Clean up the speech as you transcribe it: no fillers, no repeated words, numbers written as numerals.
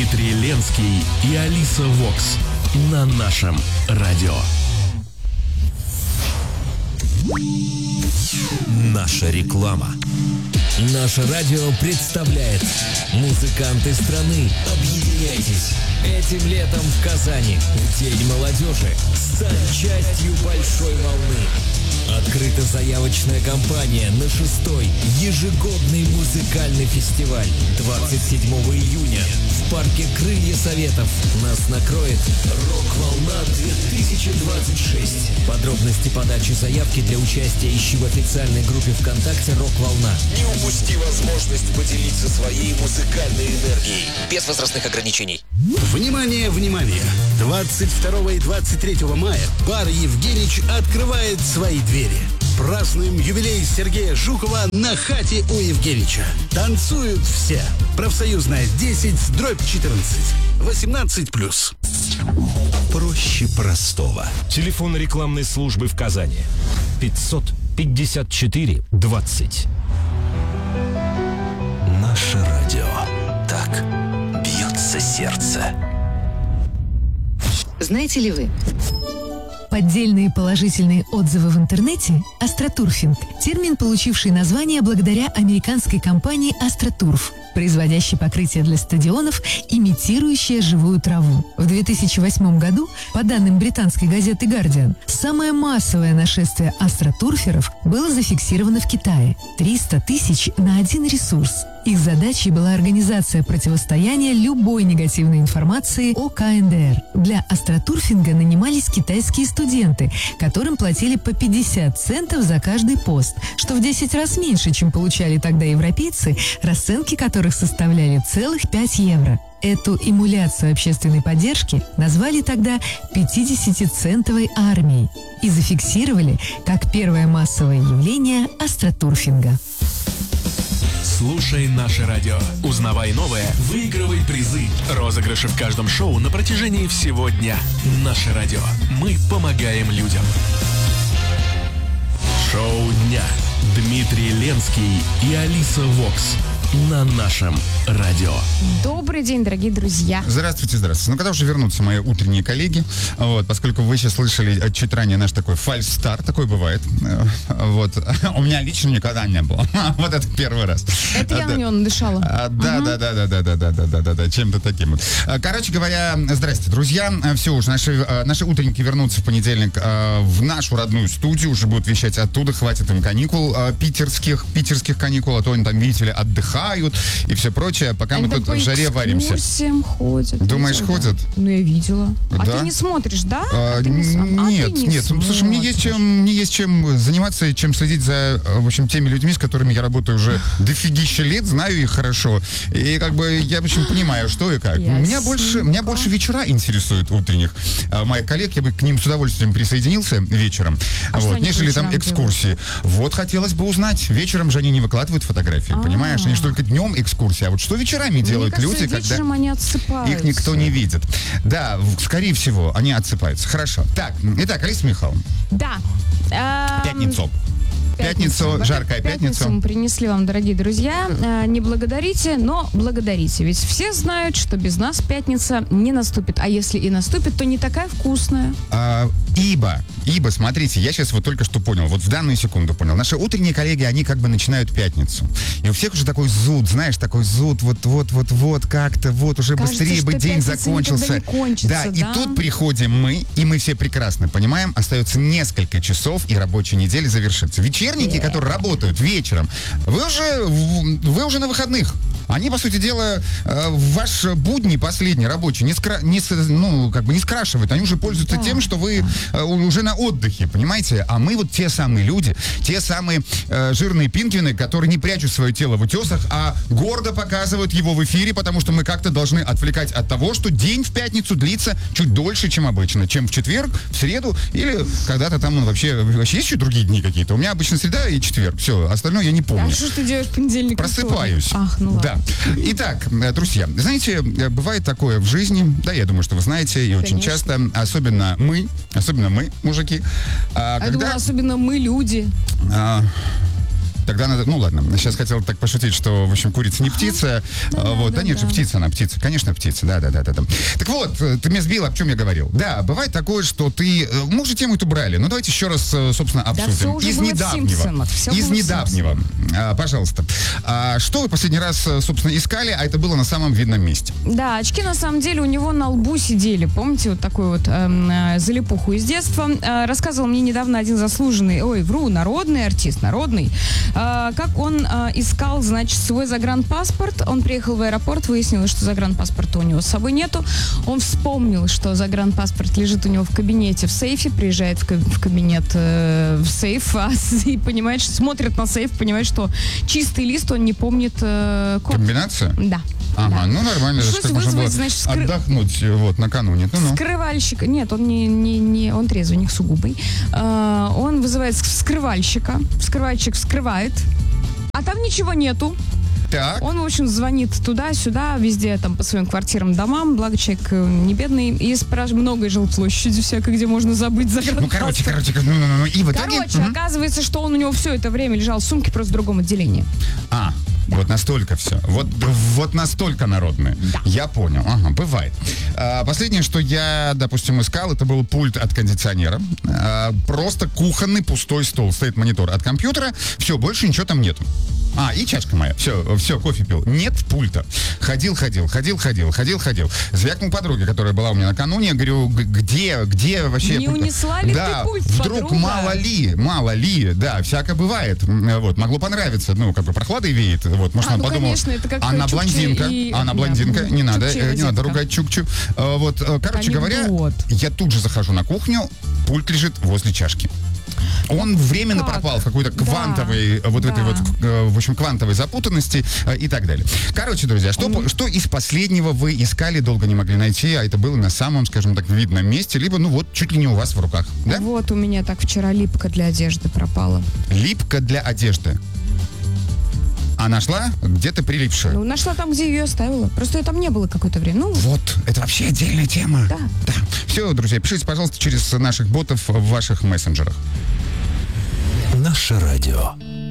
Дмитрий Ленский и Алиса Вокс на нашем радио. Наша реклама. Наше радио представляет: музыканты страны, объединяйтесь. Этим летом в Казани, в День молодежи, стань частью большой волны. Открыта заявочная кампания на 6-й ежегодный музыкальный фестиваль 27 июня в парке «Крылья Советов». Нас накроет «Рок-волна 2026». Подробности подачи заявки для участия ищи в официальной группе ВКонтакте «Рок-волна». Не упусти возможность поделиться своей музыкальной энергией. Без возрастных ограничений. Внимание, внимание! 22 и 23 мая бар «Евгенич» открывает свои двери. Празднуем юбилей Сергея Жукова на хате у Евгенича. Танцуют все. Профсоюзная 10/14. 18+. Проще простого. Телефон рекламной службы в Казани: 554 20. Наше радио. Так бьется сердце. Знаете ли вы? Поддельные положительные отзывы в интернете – астротурфинг. Термин, получивший название благодаря американской компании «Астротурф», производящей покрытие для стадионов, имитирующее живую траву. В 2008 году, по данным британской газеты «Гардиан», самое массовое нашествие астротурферов было зафиксировано в Китае – 300 тысяч на один ресурс. Их задачей была организация противостояния любой негативной информации о КНДР. Для астротурфинга нанимались китайские студенты, которым платили по 50 центов за каждый пост, что в 10 раз меньше, чем получали тогда европейцы, расценки которых составляли целых 5 евро. Эту эмуляцию общественной поддержки назвали тогда 50-центовой армией и зафиксировали как первое массовое явление астротурфинга. Слушай наше радио. Узнавай новое, выигрывай призы. Розыгрыши в каждом шоу на протяжении всего дня. Наше радио. Мы помогаем людям. Шоу дня. Дмитрий Ленский и Алиса Вокс на нашем радио. Добрый день, дорогие друзья. Здравствуйте, здравствуйте. Ну, когда уже вернутся мои утренние коллеги, вот, поскольку вы сейчас слышали чуть ранее наш такой фальстарт, такой бывает, вот, у меня лично никогда не было. Вот это первый раз. Это я на него надышала. Да, чем-то таким. Короче говоря, здрасте, друзья. Все уже, наши утренники вернутся в понедельник в нашу родную студию, уже будут вещать оттуда, хватит им каникул, питерских каникул, а то они там, видите ли, отдыхают и все прочее, пока мы тут в жаре варимся. Ходят. Думаешь, видела, ходят? Да? Ну, я видела. Да? А ты не смотришь, да? Нет. Слушай, мне есть чем заниматься, чем следить за, в общем, теми людьми, с которыми я работаю уже дофигища лет, знаю их хорошо. И как бы я, в общем, понимаю, что и как. Меня больше вечера интересуют утренних моих коллег. Я бы к ним с удовольствием присоединился вечером. Вот, нежели там экскурсии. Делают? Вот хотелось бы узнать. Вечером же они не выкладывают фотографии, понимаешь? Они же только днем экскурсии. А вот что вечерами делают люди, когда они отсыпаются. Их никто не видит. Да, скорее всего, они отсыпаются. Хорошо. Так, итак, Алиса Михайловна. Да. Пятницу, жаркая пятница. Мы принесли вам, дорогие друзья. Не благодарите, но благодарите. Ведь все знают, что без нас пятница не наступит. А если и наступит, то не такая вкусная. Ибо, смотрите, я сейчас вот только что понял, вот в данную секунду понял. Наши утренние коллеги, они как бы начинают пятницу. И у всех уже такой зуд, знаешь, вот как-то, вот уже кажется, быстрее бы день закончился. Да, и тут приходим мы, и мы все прекрасно понимаем, остается несколько часов, и рабочая неделя завершится. Вечерники, которые работают вечером, вы уже на выходных. Они, по сути дела, ваш будни последний рабочий не скрашивают. Они уже пользуются тем, что вы уже на отдыхе, понимаете? А мы вот те самые люди, те самые жирные пингвины, которые не прячут свое тело в утесах, а гордо показывают его в эфире, потому что мы как-то должны отвлекать от того, что день в пятницу длится чуть дольше, чем обычно, чем в четверг, в среду или когда-то там вообще есть еще другие дни какие-то? У меня обычно среда и четверг. Все, остальное я не помню. А что ты делаешь в понедельник? Просыпаюсь. Ах, ну ладно. Да. Итак, друзья, знаете, бывает такое в жизни, да, я думаю, что вы знаете, и очень часто, особенно мы, мужики. Я думаю, особенно мы, люди. Тогда надо, ну ладно, сейчас хотел так пошутить, что, в общем, курица не птица. Да нет же, птица она, птица. Конечно, птица, да. Так вот, ты меня сбил, о чем я говорил. Да, бывает такое, что ты... Мы уже тему эту брали, но давайте еще раз, собственно, обсудим. Из недавнего. Пожалуйста. Что вы последний раз, собственно, искали, а это было на самом видном месте? Да, очки на самом деле у него на лбу сидели. Помните, вот такой вот залипуху из детства. Рассказывал мне недавно один заслуженный, народный артист, как он искал, значит, свой загранпаспорт. Он приехал в аэропорт, выяснилось, что загранпаспорта у него с собой нету. Он вспомнил, что загранпаспорт лежит у него в кабинете в сейфе, приезжает в кабинет в сейф и понимает, что смотрит на сейф, понимает, что чистый лист, он не помнит код. Комбинация? Да. Ага, да. Ну нормально, что можно было отдохнуть вот накануне. Скрывальщик, нет, он не он трезвенник сугубый. Он вызывает вскрывальщика, вскрывальщик вскрывает, а там ничего нету. Так. Он, в общем, звонит туда-сюда, везде, там, по своим квартирам, домам, благо человек не бедный, и спрашивает, много жилплощади всякой, где можно забыть загранпаспорт. И в итоге... оказывается, что он у него все это время лежал в сумке, просто в другом отделении. Да. Вот настолько все. Вот настолько народное. Да. Я понял. Ага, бывает. Последнее, что я, допустим, искал, это был пульт от кондиционера. Просто кухонный пустой стол. Стоит монитор от компьютера. Все, больше ничего там нету. И чашка моя. Все, кофе пил. Нет пульта. Ходил. Звякнул подруге, которая была у меня накануне. Говорю, где вообще... Не унесла ли ты пульт, вдруг подруга? мало ли. Да, всякое бывает. Вот, могло понравиться. Прохладой веет. Вот, может, она подумала, конечно, это как она блондинка, не надо ругать Чукчу. Вот, короче говоря, я тут же захожу на кухню, пульт лежит возле чашки. Он временно пропал в какой-то квантовой, в общем, квантовой запутанности и так далее. Короче, друзья, что из последнего вы искали, долго не могли найти, а это было на самом, скажем так, видном месте, либо, чуть ли не у вас в руках, да? Вот у меня так вчера липка для одежды пропала. Липка для одежды? А нашла где-то прилипшую? Нашла там, где ее оставила. Просто ее там не было какое-то время. Вот, это вообще отдельная тема. Да. Все, друзья, пишите, пожалуйста, через наших ботов в ваших мессенджерах. Наше радио.